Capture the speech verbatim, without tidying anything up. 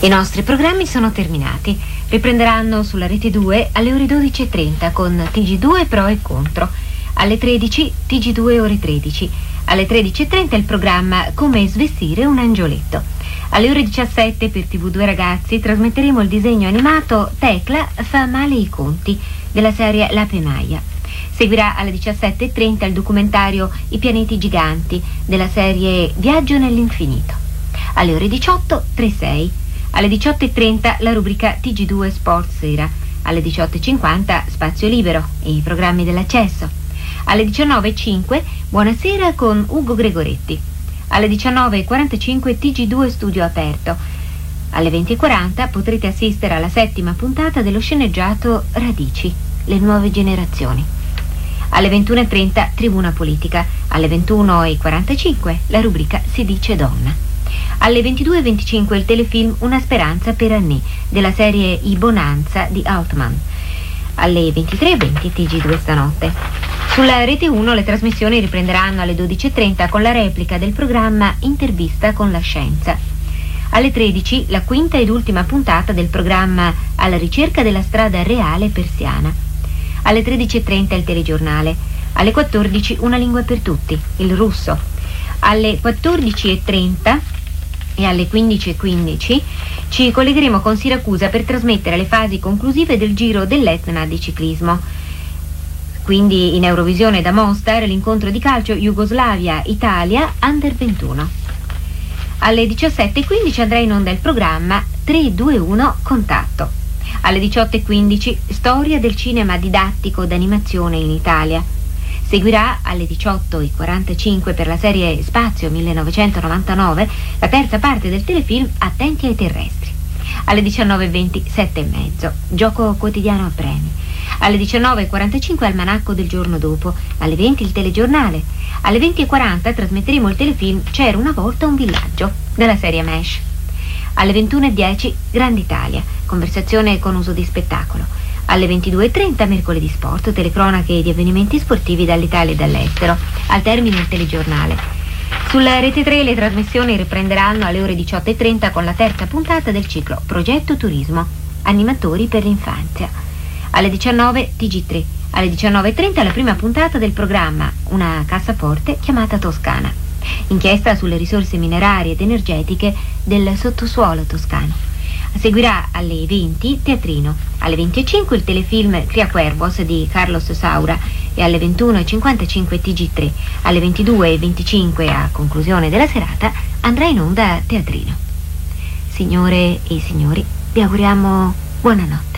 I nostri programmi sono terminati. Riprenderanno sulla Rete due alle ore dodici e trenta con T G due Pro e Contro. Alle tredici T G due ore tredici. Alle tredici e trenta il programma Come svestire un angioletto. Alle ore diciassette per T V due Ragazzi trasmetteremo il disegno animato Tecla fa male i conti della serie La Pemaia. Seguirà alle diciassette e trenta il documentario I pianeti giganti della serie Viaggio nell'infinito. Alle ore diciotto tre sei. Alle diciotto e trenta la rubrica T G due Sport Sera. Alle diciotto e cinquanta Spazio Libero e i programmi dell'accesso. Alle diciannove e cinque Buonasera con Ugo Gregoretti. Alle diciannove e quarantacinque T G due Studio Aperto. Alle venti e quaranta potrete assistere alla settima puntata dello sceneggiato Radici, le nuove generazioni. Alle ventuno e trenta Tribuna Politica. Alle ventuno e quarantacinque la rubrica Si dice donna. Alle ventidue e venticinque il telefilm Una speranza per Annie della serie I Bonanza di Altman. Alle ventitré e venti T G due Stanotte. Sulla Rete uno le trasmissioni riprenderanno alle dodici e trenta con la replica del programma Intervista con la scienza. Alle tredici la quinta ed ultima puntata del programma Alla ricerca della strada reale persiana. Alle tredici e trenta il telegiornale. Alle quattordici Una lingua per tutti, il russo. Alle quattordici e trenta e alle quindici e quindici ci collegheremo con Siracusa per trasmettere le fasi conclusive del Giro dell'Etna di ciclismo. Quindi in Eurovisione da Mostar l'incontro di calcio Jugoslavia-Italia Under ventuno. Alle diciassette e quindici andrà in onda il programma tre due uno Contatto. Alle diciotto e quindici Storia del cinema didattico d'animazione in Italia. Seguirà alle diciotto e quarantacinque per la serie Spazio millenovecentonovantanove la terza parte del telefilm Attenti ai terrestri. Alle diciannove e venti Sette e mezzo Gioco quotidiano a premi. Alle diciannove e quarantacinque Almanacco del giorno dopo. Alle venti il telegiornale. Alle venti e quaranta trasmetteremo il telefilm C'era una volta un villaggio della serie Mesh. Alle ventuno e dieci Grande Italia, conversazione con uso di spettacolo. Alle ventidue e trenta Mercoledì Sport, telecronache di avvenimenti sportivi dall'Italia e dall'estero. Al termine il telegiornale. Sulla Rete tre le trasmissioni riprenderanno alle ore diciotto e trenta con la terza puntata del ciclo Progetto Turismo, animatori per l'infanzia. Alle diciannove T G tre. Alle diciannove e trenta la prima puntata del programma Una cassaforte chiamata Toscana. Inchiesta sulle risorse minerarie ed energetiche del sottosuolo toscano. Seguirà alle venti Teatrino. Alle venti e cinque il telefilm Cria Cuervos di Carlos Saura e alle ventuno e cinquantacinque T G tre. Alle ventidue e venticinque, a conclusione della serata, andrà in onda Teatrino. Signore e signori, vi auguriamo buonanotte.